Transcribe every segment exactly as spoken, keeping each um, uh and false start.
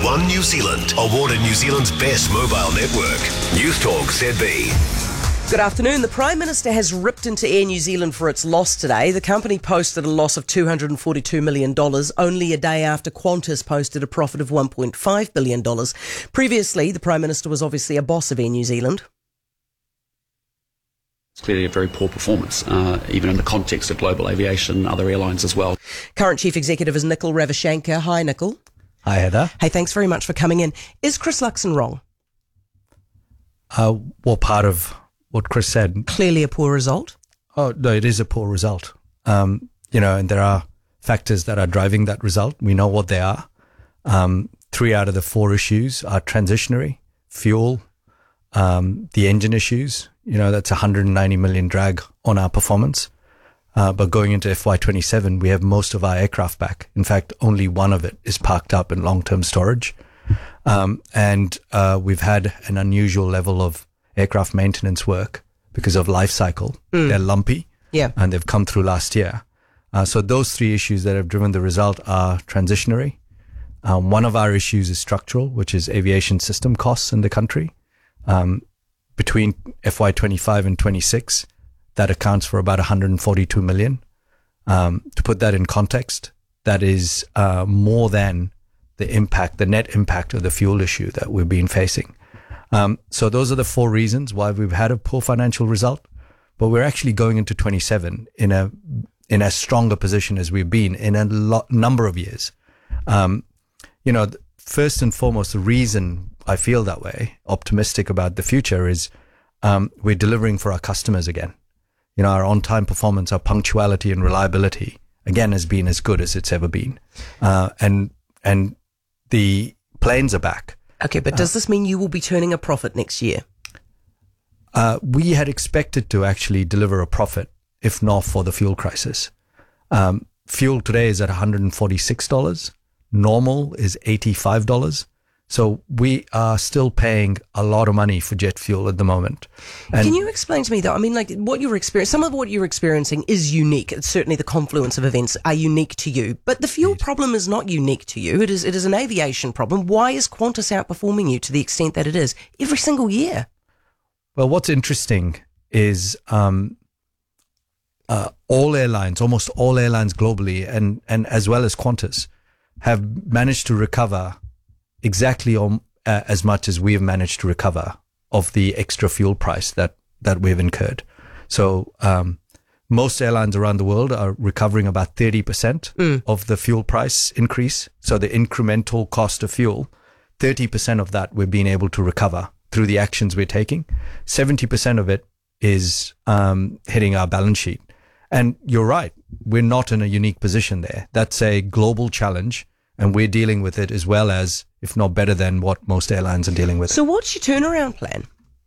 One New Zealand, awarded New Zealand's best mobile network. News Talk Z B. Good afternoon. The Prime Minister has ripped into Air New Zealand for its loss today. The company posted a loss of two hundred forty-two million dollars only a day after Qantas posted a profit of one point five billion dollars. Previously, the Prime Minister was obviously a boss of Air New Zealand. It's clearly a very poor performance, uh, even in the context of global aviation and other airlines as well. Current Chief Executive is Nikhil Ravichandkar. Hi, Nikhil. Hi, Heather. Hey, thanks very much for coming in. Is Chris Luxon wrong? Uh, what part of what Chris said? Clearly a poor result. Oh, no, it is a poor result. Um, you know, and there are factors that are driving that result. We know what they are. Um, three out of the four issues are transitionary: fuel, um, the engine issues. You know, that's one hundred ninety million drag on our performance. Uh, but going into F Y twenty-seven, we have most of our aircraft back. In fact, only one of it is parked up in long-term storage. Um, and uh, we've had an unusual level of aircraft maintenance work because of life cycle. Mm. They're lumpy. Yeah. And they've come through last year. Uh, so those three issues that have driven the result are transitionary. Um, one of our issues is structural, which is aviation system costs in the country. Um, between F Y twenty-five and twenty-six, that accounts for about one hundred forty-two million. Um, to put that in context, that is uh, more than the impact, the net impact of the fuel issue that we've been facing. Um, so those are the four reasons why we've had a poor financial result, but we're actually going into twenty-seven in a in as stronger position as we've been in a lot, number of years. Um, you know, first and foremost, the reason I feel that way, optimistic about the future, is um, we're delivering for our customers again. You know, our on-time performance, our punctuality and reliability, again, has been as good as it's ever been. Uh, and and the planes are back. Okay, but does uh, this mean you will be turning a profit next year? Uh, we had expected to actually deliver a profit, if not for the fuel crisis. Um, fuel today is at one hundred forty-six dollars. Normal is eighty-five dollars. So we are still paying a lot of money for jet fuel at the moment. And can you explain to me, though? I mean, like, what you're experiencing, some of what you're experiencing is unique. It's certainly the confluence of events are unique to you. But the fuel problem is not unique to you. It is it is an aviation problem. Why is Qantas outperforming you to the extent that it is every single year? Well, what's interesting is um, uh, all airlines, almost all airlines globally, and, and as well as Qantas, have managed to recover exactly on, uh, as much as we have managed to recover of the extra fuel price that, that we've incurred. So um, most airlines around the world are recovering about thirty percent mm. of the fuel price increase. So the incremental cost of fuel, thirty percent of that we've been able to recover through the actions we're taking. seventy percent of it is um, hitting our balance sheet. And you're right, we're not in a unique position there. That's a global challenge, and we're dealing with it as well as, if not better than, what most airlines are dealing with. So what's your turnaround plan?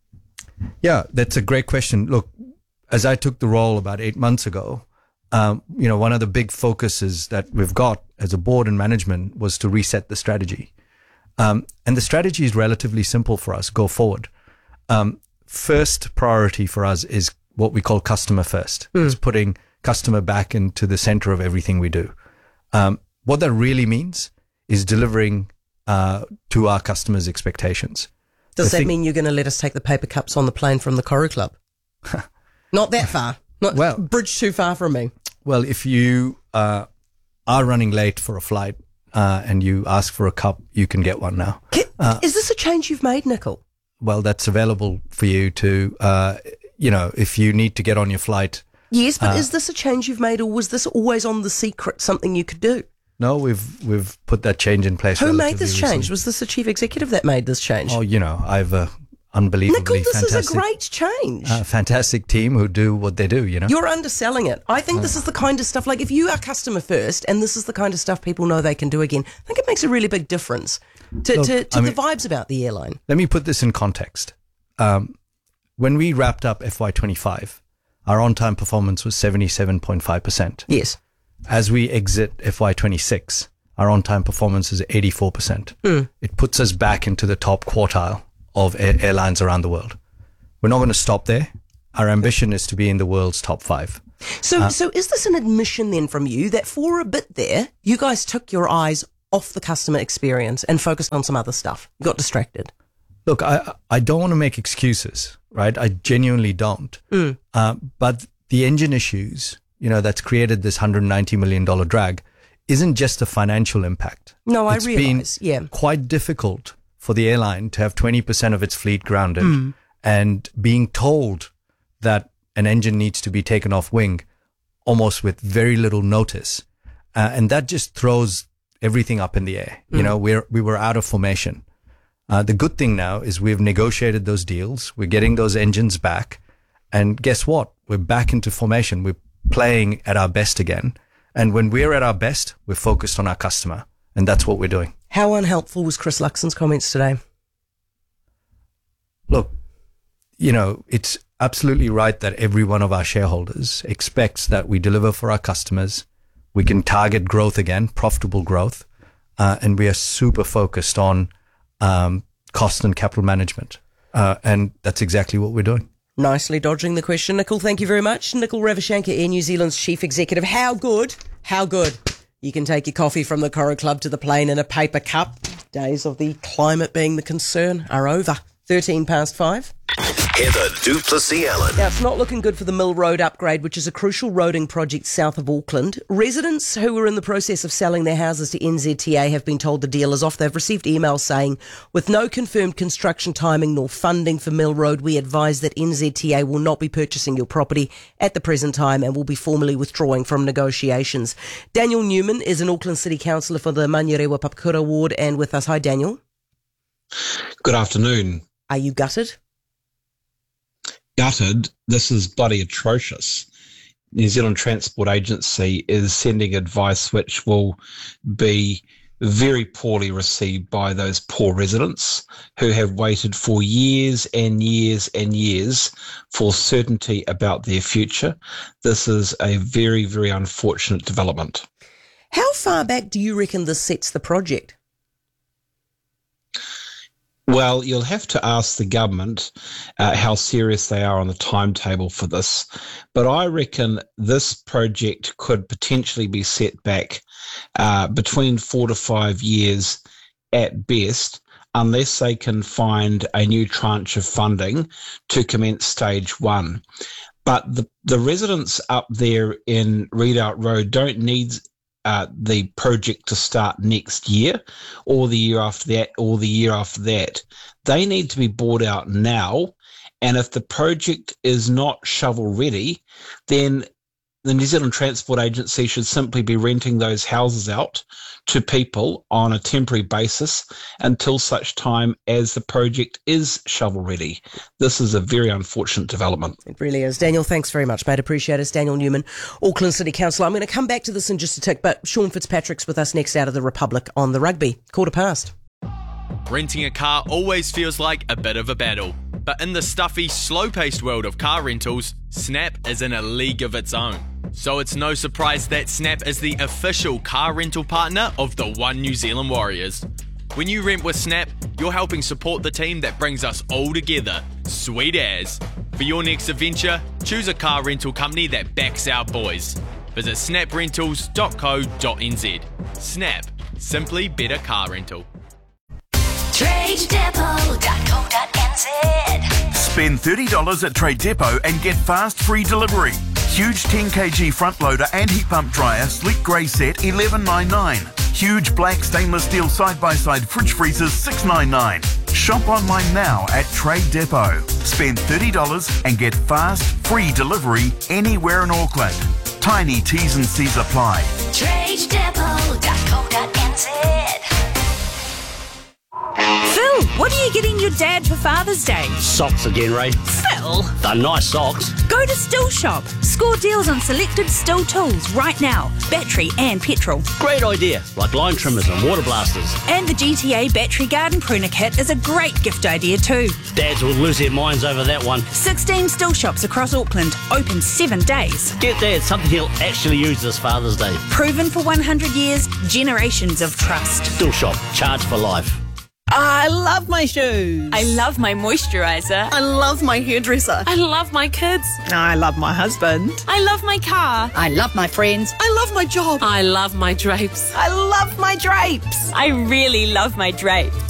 Yeah, that's a great question. Look, as I took the role about eight months ago, um, you know, one of the big focuses that we've got as a board and management was to reset the strategy. Um, and the strategy is relatively simple for us, go forward. Um, first priority for us is what we call customer first. Mm. It's putting customer back into the center of everything we do. Um, what that really means is delivering uh, to our customers' expectations. Does the that thing- mean you're going to let us take the paper cups on the plane from the Koru Club? Not that far. Not well, bridge too far from me. Well, if you uh, are running late for a flight uh, and you ask for a cup, you can get one now. Can, Uh, is this a change you've made, Nikhil? Well, that's available for you to, uh, you know, if you need to get on your flight. Yes, but uh, is this a change you've made, or was this always on the secret, something you could do? No, we've we've put that change in place. Who made this recently. change? Was this the chief executive that made this change? Oh, you know, I've a unbelievably Nikhil, this fantastic, is a great change. uh, fantastic team who do what they do. You know, You're underselling it. I think this is the kind of stuff, like if you are customer first and this is the kind of stuff people know they can do again, I think it makes a really big difference to, Look, to, to I the mean- vibes about the airline. let me put this in context. Um, when we wrapped up F Y twenty-five, our on-time performance was seventy-seven point five percent. Yes. As we exit F Y twenty-six, our on-time performance is eighty-four percent. Mm. It puts us back into the top quartile of air- airlines around the world. We're not going to stop there. Our ambition is to be in the world's top five. So, so is this an admission then from you that for a bit there, you guys took your eyes off the customer experience and focused on some other stuff? You got distracted. Look, I I don't want to make excuses, right? I genuinely don't. Mm. Uh, but the engine issues, you know, that's created this one hundred ninety million dollars drag isn't just a financial impact. No, I It's realise, been yeah. quite difficult for the airline to have twenty percent of its fleet grounded Mm. and being told that an engine needs to be taken off wing almost with very little notice. Uh, and that just throws everything up in the air. You Mm. know, we're, we were out of formation. Uh, the good thing now is we've negotiated those deals. We're getting those engines back. And guess what? We're back into formation. We're playing at our best again. And when we're at our best, we're focused on our customer. And that's what we're doing. How unhelpful was Chris Luxon's comments today? Look, you know, it's absolutely right that every one of our shareholders expects that we deliver for our customers. We can target growth again, profitable growth. Uh, and we are super focused on um, cost and capital management. Uh, and that's exactly what we're doing. Nicely dodging the question, Nicol. Thank you very much. Nicol Ravishankar, Air New Zealand's chief executive. How good, how good you can take your coffee from the Coro Club to the plane in a paper cup. Days of the climate being the concern are over. thirteen past five. Heather du Plessis-Allen. Now, it's not looking good for the Mill Road upgrade, which is a crucial roading project south of Auckland. Residents who were in the process of selling their houses to N Z T A have been told the deal is off. They've received emails saying, with no confirmed construction timing nor funding for Mill Road, we advise that N Z T A will not be purchasing your property at the present time and will be formally withdrawing from negotiations. Daniel Newman is an Auckland City Councillor for the Manurewa Papakura Ward and with us. Hi, Daniel. Good afternoon. Are you gutted? Gutted. This is bloody atrocious. New Zealand Transport Agency is sending advice which will be very poorly received by those poor residents who have waited for years and years and years for certainty about their future. This is a very, very unfortunate development. How far back do you reckon this sets the project? Well, you'll have to ask the government uh, how serious they are on the timetable for this. But I reckon this project could potentially be set back uh, between four to five years at best, unless they can find a new tranche of funding to commence stage one. But the, the residents up there in Redoubt Road don't need Uh, the project to start next year or the year after that or the year after that. They need to be bought out now. And if the project is not shovel ready, then the New Zealand Transport Agency should simply be renting those houses out to people on a temporary basis until such time as the project is shovel ready. This is a very unfortunate development. It really is. Daniel, thanks very much, mate. Appreciate it. Daniel Newman, Auckland City Councillor. I'm going to come back to this in just a tick, but Sean Fitzpatrick's with us next out of the Republic on the rugby. Quarter past. Renting a car always feels like a bit of a battle. But in the stuffy, slow-paced world of car rentals, Snap is in a league of its own. So it's no surprise that Snap is the official car rental partner of the One New Zealand Warriors. When you rent with Snap, you're helping support the team that brings us all together. Sweet as. For your next adventure, choose a car rental company that backs our boys. Visit snap rentals dot co dot n z. Snap. Simply better car rental. trade depot dot co dot n z. Spend thirty dollars at Trade Depot and get fast free delivery. Huge ten kilogram front loader and heat pump dryer, sleek grey set, eleven ninety-nine. Huge black stainless steel side-by-side fridge freezers, six ninety-nine. Shop online now at Trade Depot. Spend thirty dollars and get fast free delivery anywhere in Auckland. Tiny T's and C's apply. trade depot dot co dot n z. Phil, what are you getting your dad for Father's Day? Socks again, Ray. Phil! They're nice socks. Go to Still Shop. Score deals on selected Still tools right now. Battery and petrol. Great idea, like line trimmers and water blasters. And the G T A Battery Garden Pruner Kit is a great gift idea too. Dads will lose their minds over that one. sixteen Still Shops across Auckland, open seven days. Get Dad something he'll actually use this Father's Day. Proven for one hundred years, generations of trust. Still Shop, charge for life. I love my shoes. I love my moisturiser. I love my hairdresser. I love my kids. I love my husband. I love my car. I love my friends. I love my job. I love my drapes. I love my drapes. I really love my drapes.